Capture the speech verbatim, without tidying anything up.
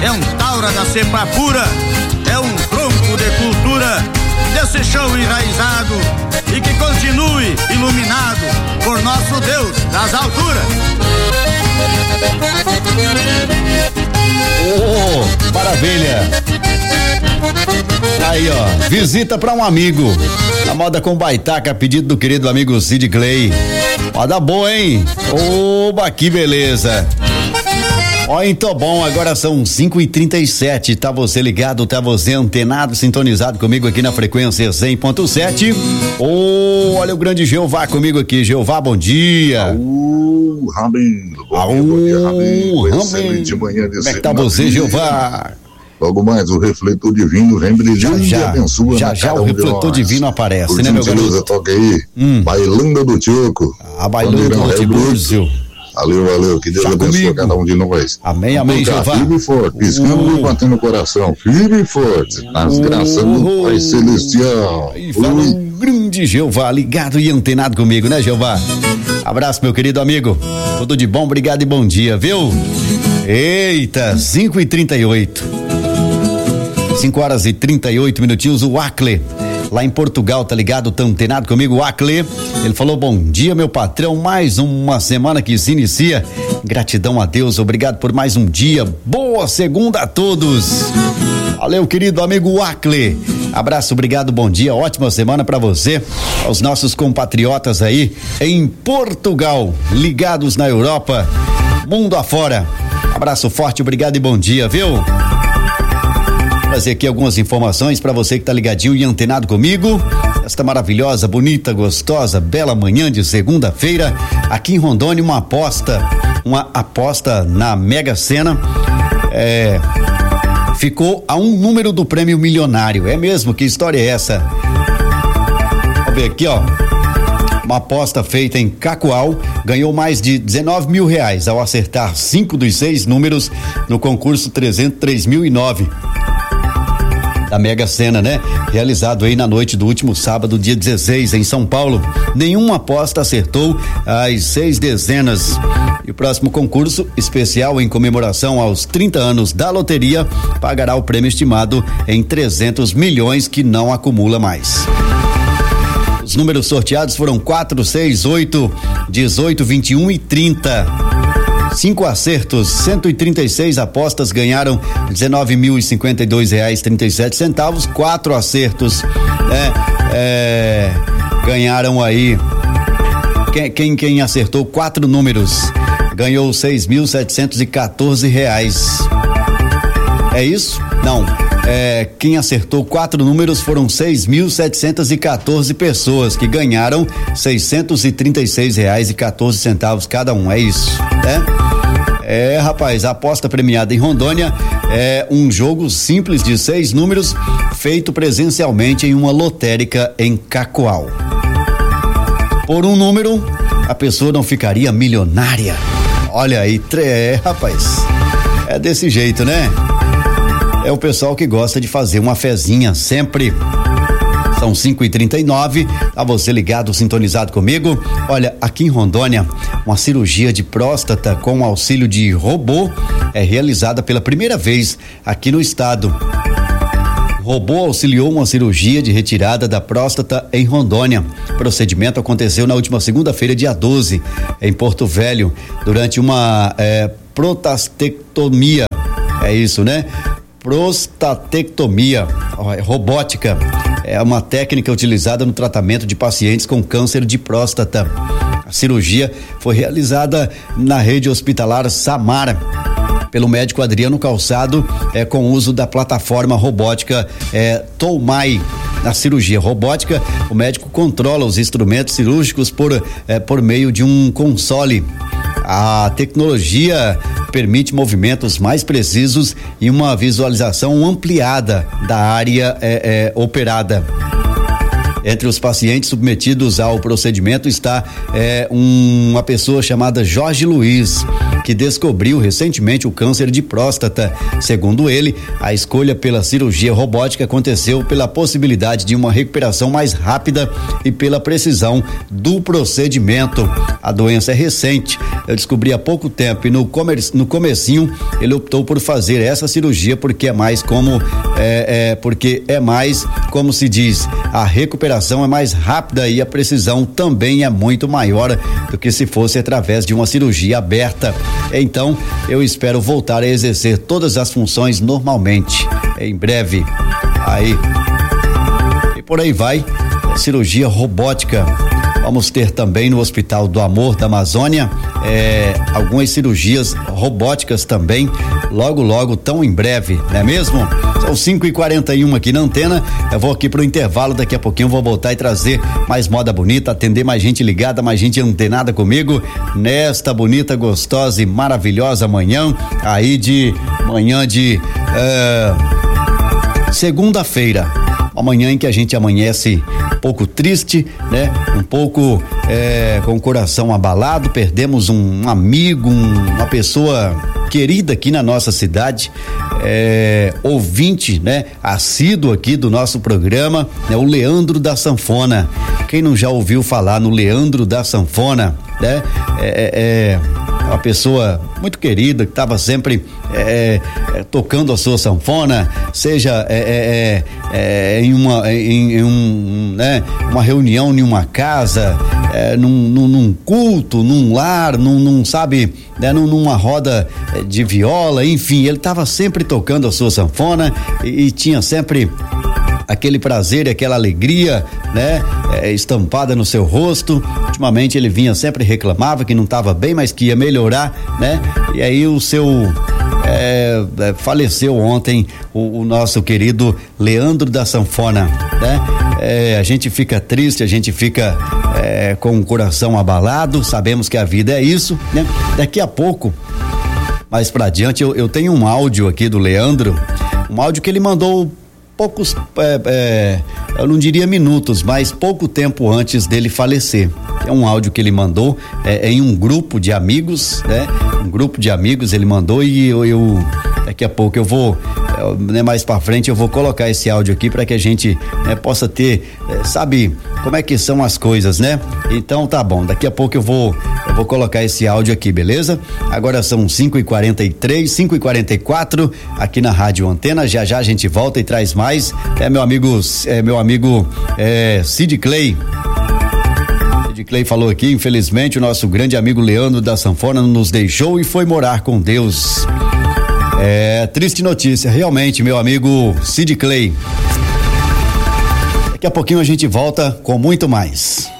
é um taura da cepa pura, é um tronco de cultura, desse chão enraizado e que continue iluminado por nosso Deus das alturas. Oh, maravilha! Aí, ó, visita pra um amigo. Na moda com baitaca, pedido do querido amigo Sid Clay. Moda boa, hein? Oba, que beleza! Ó, então bom, agora são cinco e trinta e sete, tá você ligado, tá você antenado, sintonizado comigo aqui na frequência cem ponto sete. Ô, olha o grande Jeová comigo aqui. Jeová, bom dia. Aú, Rabin. Aú, bom dia, Rabin. Rabin. De manhã Como é que tá você, Jeová? Logo mais, o refletor divino vem brilhando já, já, e abençoa. Já, já o refletor divino aparece, né, meu garoto? Toca aí, hum. Bailando do Tioco. A bailando do Tibúrcio. Valeu, valeu, que Deus já abençoe comigo. Cada um de nós. Amém, amém, Jeová. Firme e forte, piscando e batendo no coração, firme e forte, nas uh, graças do Pai Celestial. E fala um grande Jeová, ligado e antenado comigo, né, Jeová? Abraço, meu querido amigo, tudo de bom, obrigado e bom dia, viu? Eita, cinco e trinta e oito. cinco horas e trinta e oito minutinhos, o Acle, lá em Portugal, tá ligado, tá antenado comigo, o Acle, ele falou, bom dia, meu patrão, mais uma semana que se inicia, gratidão a Deus, obrigado por mais um dia, boa segunda a todos, valeu, querido amigo Acle, abraço, obrigado, bom dia, ótima semana pra você, aos nossos compatriotas aí em Portugal, ligados na Europa, mundo afora, abraço forte, obrigado e bom dia, viu? Trazer aqui algumas informações para você que tá ligadinho e antenado comigo. Esta maravilhosa, bonita, gostosa, bela manhã de segunda-feira, aqui em Rondônia, uma aposta, uma aposta na Mega Sena, é, ficou a um número do prêmio milionário. É mesmo? Que história é essa? Vamos ver aqui, ó. Uma aposta feita em Cacoal ganhou mais de dezenove mil reais ao acertar cinco dos seis números no concurso trezentos e três mil e nove. Da Mega Sena, né? Realizado aí na noite do último sábado, dia dezesseis, em São Paulo. Nenhuma aposta acertou as seis dezenas. E o próximo concurso especial em comemoração aos trinta anos da loteria pagará o prêmio estimado em trezentos milhões, que não acumula mais. Os números sorteados foram quatro, seis, oito, dezoito, vinte e um e trinta. Cinco acertos, cento e trinta e seis apostas ganharam dezenove mil e cinquenta e dois reais trinta e sete centavos. Quatro acertos, né? É, ganharam aí. Quem, quem, quem acertou quatro números ganhou seis mil setecentos e quatorze reais. É isso? Não. É, quem acertou quatro números foram seis mil setecentos e quatorze pessoas que ganharam seiscentos e trinta e seis reais e quatorze centavos cada um. É isso, né? É, rapaz, a aposta premiada em Rondônia é um jogo simples de seis números feito presencialmente em uma lotérica em Cacoal. Por um número, a pessoa não ficaria milionária. Olha aí, é, rapaz, é desse jeito, né? É o pessoal que gosta de fazer uma fezinha sempre. São cinco e trinta e nove, tá você ligado, sintonizado comigo? Olha, aqui em Rondônia, uma cirurgia de próstata com auxílio de robô é realizada pela primeira vez aqui no estado. O robô auxiliou uma cirurgia de retirada da próstata em Rondônia. O procedimento aconteceu na última segunda-feira, dia doze, em Porto Velho, durante uma é, prostatectomia. É isso, né? Prostatectomia robótica. É uma técnica utilizada no tratamento de pacientes com câncer de próstata. A cirurgia foi realizada na rede hospitalar Samara pelo médico Adriano Calçado, é, com o uso da plataforma robótica é, Toumai. Na cirurgia robótica, o médico controla os instrumentos cirúrgicos por, é, por meio de um console. A tecnologia permite movimentos mais precisos e uma visualização ampliada da área é, é, operada. Entre os pacientes submetidos ao procedimento está é, um, uma pessoa chamada Jorge Luiz. que descobriu recentemente o câncer de próstata. Segundo ele, a escolha pela cirurgia robótica aconteceu pela possibilidade de uma recuperação mais rápida e pela precisão do procedimento. A doença é recente, eu descobri há pouco tempo e no, comer, no comecinho ele optou por fazer essa cirurgia porque é mais como é, é, porque é mais como se diz, a recuperação é mais rápida e a precisão também é muito maior do que se fosse através de uma cirurgia aberta. Então, eu espero voltar a exercer todas as funções normalmente, em breve. Aí, e por aí vai, cirurgia robótica. Vamos ter também no Hospital do Amor da Amazônia é, algumas cirurgias robóticas também, logo, logo, tão em breve, não é mesmo? São cinco e quarenta e um aqui na antena. Eu vou aqui pro intervalo, daqui a pouquinho eu vou voltar e trazer mais moda bonita, atender mais gente ligada, mais gente antenada comigo nesta bonita, gostosa e maravilhosa manhã aí de manhã de uh, segunda-feira. Amanhã em que a gente amanhece um pouco triste, né? Um pouco é, com o coração abalado, perdemos um amigo, um, uma pessoa querida aqui na nossa cidade, é, ouvinte, né? Assíduo aqui do nosso programa, né? O Leandro da Sanfona. Quem não já ouviu falar no Leandro da Sanfona, né? É, é uma pessoa muito querida que estava sempre é, é, tocando a sua sanfona, seja é, é, é, em uma em, em um, né, uma reunião em uma casa, é, num, num, num culto, num lar, num, num sabe, né, num, numa roda de viola, enfim, ele estava sempre tocando a sua sanfona e, e tinha sempre aquele prazer e aquela alegria, né? É, estampada no seu rosto. Ultimamente ele vinha sempre reclamava que não estava bem, mas que ia melhorar, né? E aí o seu é, é, faleceu ontem o, o nosso querido Leandro da Sanfona, né? É, a gente fica triste, a gente fica é, com o coração abalado, sabemos que a vida é isso, né? Daqui a pouco, mais pra adiante, eu, eu tenho um áudio aqui do Leandro, um áudio que ele mandou poucos, é, é, eu não diria minutos, mas pouco tempo antes dele falecer. É um áudio que ele mandou é, em um grupo de amigos, né? Um grupo de amigos ele mandou e eu, eu daqui a pouco eu vou, eu, né, mais pra frente eu vou colocar esse áudio aqui para que a gente, né, possa ter, é, sabe como é que são as coisas, né? Então tá bom, daqui a pouco eu vou eu vou colocar esse áudio aqui, beleza? Agora são cinco e quarenta e três, cinco e quarenta e quatro aqui na Rádio Antena. Já já a gente volta e traz mais. É meu amigo, é meu amigo é, Sid Clay. Sid Clay falou aqui, infelizmente o nosso grande amigo Leandro da Sanfona nos deixou e foi morar com Deus. É triste notícia, realmente, meu amigo Sid Clay. Daqui a pouquinho a gente volta com muito mais.